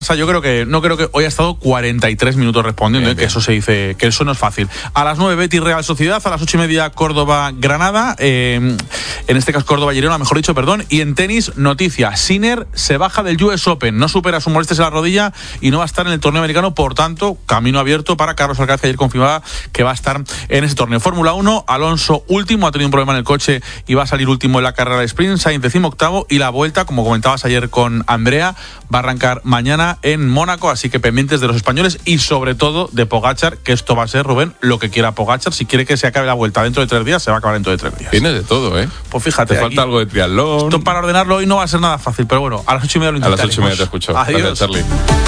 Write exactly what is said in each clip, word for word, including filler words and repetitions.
O sea, yo creo que no creo que hoy ha estado cuarenta y tres minutos respondiendo, bien, ¿eh? bien. Que eso se dice, que eso no es fácil. A las nueve Betis Real Sociedad, a las ocho y media Córdoba Granada, eh, en este caso Córdoba Girona, mejor dicho, perdón. Y en tenis, noticia: Sinner se baja del U S Open, no supera sus molestias en la rodilla y no va a estar en el torneo americano, por tanto, camino abierto para Carlos Alcaraz, que ayer confirmaba que va a estar en ese torneo. Fórmula uno, Alonso último, ha tenido un problema en el coche y va a salir último en la carrera de sprint. Sainz decimoctavo, y la vuelta, como comentabas ayer con Andrea, va a arrancar mañana en Mónaco, así que pendientes de los españoles y sobre todo de Pogačar, que esto va a ser, Rubén, lo que quiera Pogačar. Si quiere que se acabe la vuelta dentro de tres días, se va a acabar dentro de tres días. Tiene de todo, ¿eh? Pues fíjate, te falta algo de triatlón. Esto para ordenarlo hoy no va a ser nada fácil, pero bueno, a las ocho y media lo intentaremos. A las ocho y media te escucho. Adiós. Gracias, Charlie.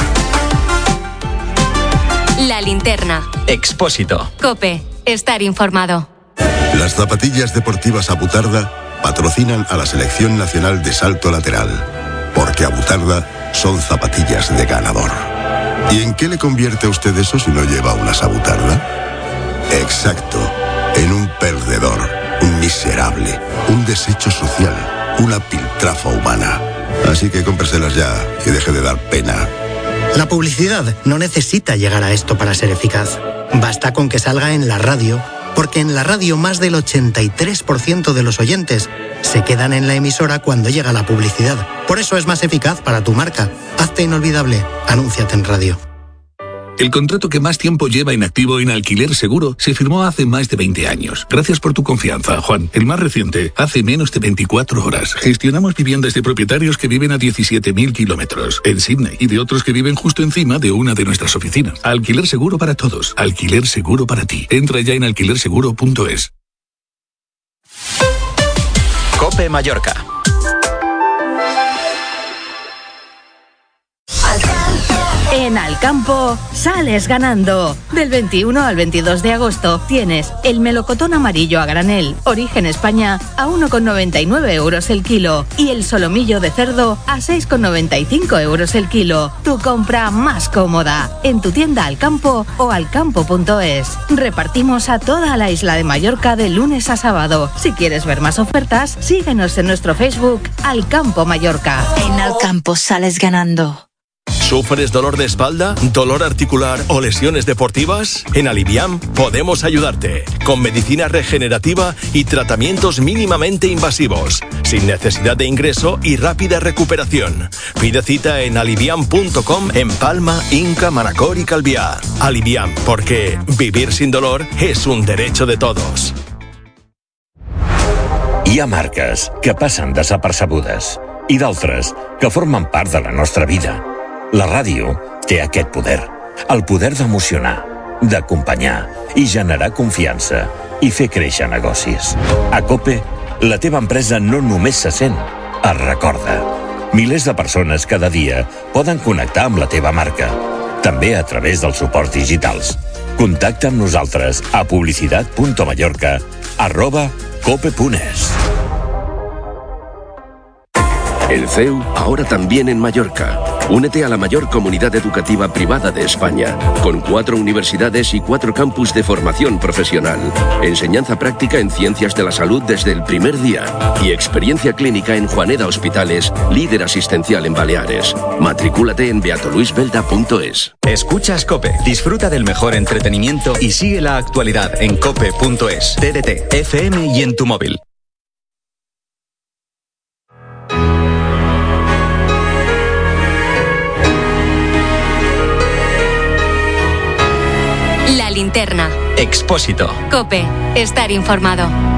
La linterna. Expósito. COPE. Estar informado. Las zapatillas deportivas Abutarda patrocinan a la Selección Nacional de Salto Lateral, porque Abutarda son zapatillas de ganador. ¿Y en qué le convierte a usted eso si no lleva unas Abutarda? Exacto, en un perdedor, un miserable, un desecho social, una piltrafa humana. Así que cómpreselas ya y deje de dar pena. La publicidad no necesita llegar a esto para ser eficaz. Basta con que salga en la radio, porque en la radio más del ochenta y tres por ciento de los oyentes se quedan en la emisora cuando llega la publicidad. Por eso es más eficaz para tu marca. Hazte inolvidable. Anúnciate en radio. El contrato que más tiempo lleva inactivo en Alquiler Seguro se firmó hace más de veinte años. Gracias por tu confianza, Juan. El más reciente, hace menos de veinticuatro horas. Gestionamos viviendas de propietarios que viven a diecisiete mil kilómetros en Sydney y de otros que viven justo encima de una de nuestras oficinas. Alquiler Seguro para todos. Alquiler Seguro para ti. Entra ya en alquiler seguro punto es. COPE Mallorca. En Alcampo sales ganando. Del veintiuno al veintidós de agosto tienes el melocotón amarillo a granel, origen España, a uno con noventa y nueve euros el kilo, y el solomillo de cerdo a seis con noventa y cinco euros el kilo. Tu compra más cómoda en tu tienda Alcampo o alcampo punto es. Repartimos a toda la isla de Mallorca de lunes a sábado. Si quieres ver más ofertas, síguenos en nuestro Facebook Alcampo Mallorca. En Alcampo sales ganando. ¿Sufres dolor de espalda, dolor articular o lesiones deportivas? En Aliviam podemos ayudarte, con medicina regenerativa y tratamientos mínimamente invasivos, sin necesidad de ingreso y rápida recuperación. Pide cita en aliviam punto com en Palma, Inca, Manacor y Calviá. Aliviam, porque vivir sin dolor es un derecho de todos. Hi ha marques que passen desapercebudes i d'altres que formen part de la nostra vida. La ràdio té aquest poder, el poder d'emocionar, d'acompanyar i generar confiança i fer créixer negocis. A COPE, la teva empresa no només se sent, es recorda. Milers de persones cada dia poden connectar amb la teva marca, també a través dels suports digitals. Contacta amb nosaltres a publicitat punt mallorca arroba cope punt es. El C E U ahora también en Mallorca. Únete a la mayor comunidad educativa privada de España, con cuatro universidades y cuatro campus de formación profesional, enseñanza práctica en ciencias de la salud desde el primer día y experiencia clínica en Juaneda Hospitales, líder asistencial en Baleares. Matricúlate en beato luis belda punto es. Escuchas COPE, disfruta del mejor entretenimiento y sigue la actualidad en cope punto es, T D T, F M y en tu móvil. La linterna. Expósito. COPE. Estar informado.